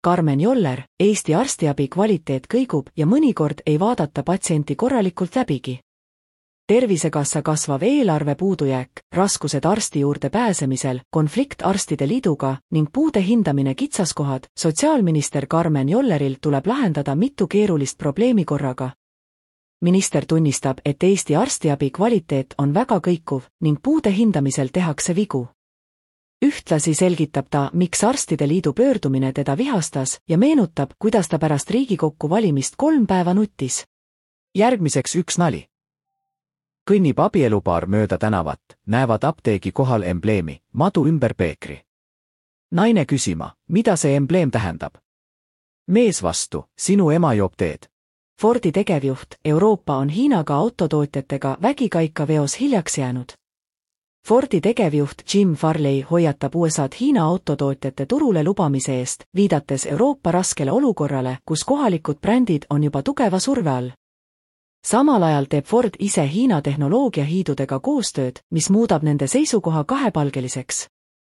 Karmen Joller, Eesti arstiabi kvaliteet kõigub ja mõnikord ei vaadata patsienti korralikult läbigi. Tervisekassa kasvav eelarve puudujääk, raskused arsti juurde pääsemisel, konflikt arstide liiduga ning puude hindamine kitsaskohad, sotsiaalminister Karmen Jolleril tuleb lahendada mitu keerulist probleemi korraga. Minister tunnistab, et Eesti arstiabi kvaliteet on väga kõikuv ning puude hindamisel tehakse vigu. Ühtlasi selgitab ta, miks arstide liidu pöördumine teda vihastas ja meenutab, kuidas ta pärast Riigikokku valimist 3 päeva nuttis. Järgmiseks üks nali. Kõnnib abielupaar mööda tänavat, näevad apteegi kohal embleemi, madu ümber peekri. Naine küsima, mida see embleem tähendab. Mees vastu, sinu ema joob teed. Fordi tegevjuht, Euroopa on Hiinaga autotootjatega vägikaikaveos hiljaks jäänud. Fordi tegevjuht Jim Farley hoiatab USA'd Hiina autotootjate turule lubamise eest, viidates Euroopa raskele olukorrale, kus kohalikud brändid on juba tugeva surve all. Samal ajal teeb Ford ise Hiina tehnoloogiahiidudega koostööd, mis muudab nende seisukoha kahepalgeliseks.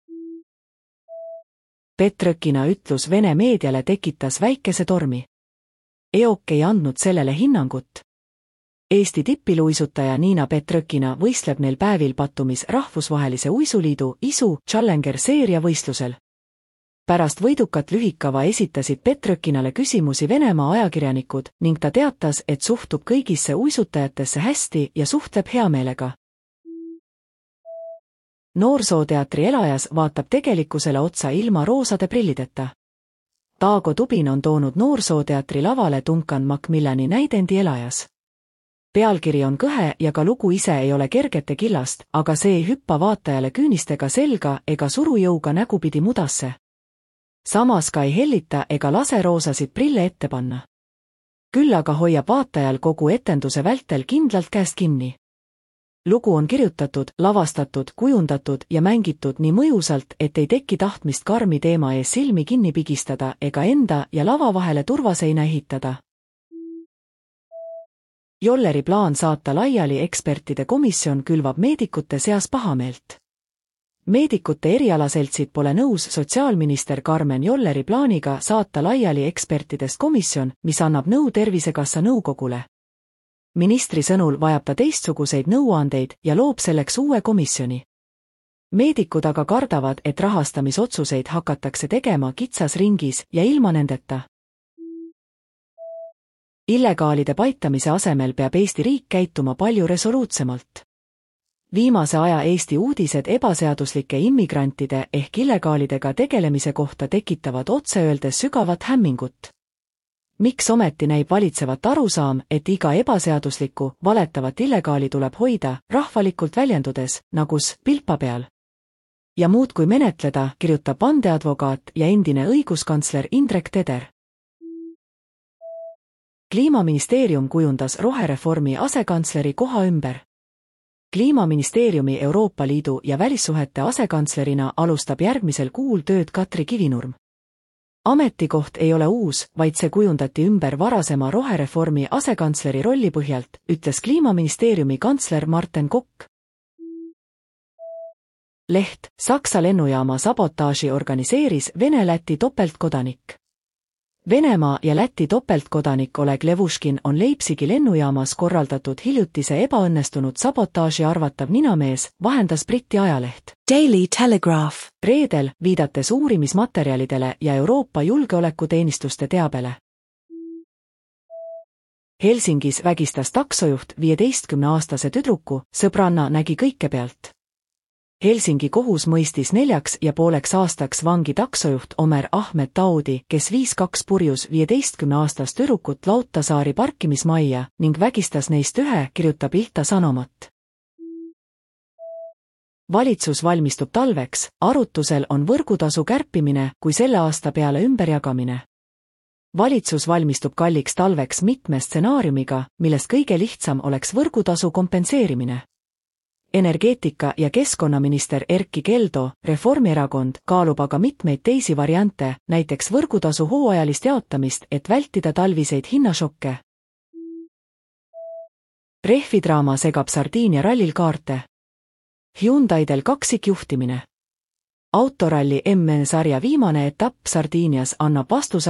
Petrõkina ütlus Vene meediale tekitas väikese tormi. EOK ei andnud sellele hinnangut. Eesti tippiluisutaja Niina Petrõkina võistleb neil päevil Batumis rahvusvahelise uisuliidu ISU Challenger seeria võistlusel. Pärast võidukat lühikava esitasid Petrõkinale küsimusi Venemaa ajakirjanikud ning ta teatas, et suhtub kõigisse uisutajatesse hästi ja suhtleb heameelega. Noorsooteatri Elajas vaatab tegelikkusele otsa ilma roosade prillideta. Taago Tubin on toonud Noorsooteatri lavale Duncan Macmillani näidendi Elajas. Pealkiri on kõhe ja ka lugu ise ei ole kergete killast, aga see ei hüppa vaatajale küünistega selga ega suru jõuga nägupidi mudasse. Samas ka ei hellita ega lase roosasid prille ette panna. Küll aga hoiab vaatajal kogu etenduse vältel kindlalt käest kinni. Lugu on kirjutatud, lavastatud, kujundatud ja mängitud nii mõjusalt, et ei teki tahtmist karmi teema ees silmi kinni pigistada ega enda ja lava vahele turvaseina ehitada. Jolleri plaan saata laiali ekspertide komisjon külvab meedikute seas pahameelt. Meedikute erialaseltsid pole nõus sotsiaalminister Karmen Jolleri plaaniga saata laiali ekspertidest komisjon, mis annab nõu Tervisekassa nõukogule. Ministri sõnul vajab ta teistsuguseid nõuandeid ja loob selleks uue komisjoni. Meedikud aga kardavad, et rahastamisotsuseid hakatakse tegema kitsas ringis ja ilma nendeta. Illegaalide paitamise asemel peab Eesti riik käituma palju resoluutsemalt. Viimase aja Eesti uudised ebaseaduslike immigrantide ehk illegaalidega tegelemise kohta tekitavad otseöeldes sügavat hämmingut. Miks ometi näib valitsevat arusaam, et iga ebaseaduslikku, valetavat illegaali tuleb hoida, rahvalikult väljendudes, nagus pilpa peal? Ja muudkui menetleda, kirjutab vandeadvokaat ja endine õiguskantsler Indrek Teder. Kliimaministeerium kujundas rohereformi asekantsleri koha ümber. Kliimaministeeriumi Euroopa Liidu ja välissuhete asekantslerina alustab järgmisel kuul tööd Katri Kivinurm. Ametikoht ei ole uus, vaid see kujundati ümber varasema rohereformi asekantsleri rolli põhjalt, ütles Kliimaministeeriumi kantsler Marten Kokk. Leht, Saksa lennujaama sabotaaži organiseeris Vene-Läti topeltkodanik. Venemaa ja Läti topeltkodanik Oleg Levuškin on Leipzigi lennujaamas korraldatud hiljutise ebaõnnestunud sabotaaži arvatav ninamees, vahendas Briti ajaleht Daily Telegraph reedel, viidates uurimismaterjalidele ja Euroopa julgeolekuteenistuste teabele. Helsingis vägistas taksojuht 15-aastase tüdruku, sõbranna nägi kõike pealt. Helsingi kohus mõistis 4,5 aastaks vangi taksojuht Omer Ahmed Taudi, kes viis 2 purjus 15-aastast tüdrukut Lauttasaari parkimismajja ning vägistas neist 1, kirjutab Ilta Sanomat. Valitsus valmistub talveks, arutusel on võrgutasu kärpimine kui selle aasta peale ümberjagamine. Valitsus valmistub kalliks talveks mitme stsenaariumiga, millest kõige lihtsam oleks võrgutasu kompenseerimine. Energeetika- ja keskkonnaminister Erkki Keldo, Reformierakond, kaalub aga mitmeid teisi variante, näiteks võrgutasu hooajalist jaotamist, et vältida talviseid hinnašokke. Rehvidraama segab Sardiinia rallil kaarte. Hyundaidel kaksikjuhtimine. autoralli MM-sarja viimane etapp Sardiinias annab vastuse